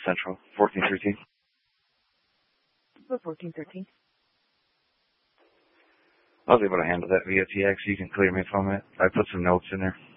Central, 1413. What 1413? I was able to handle that via TX. You can clear me from it. I put some notes in there.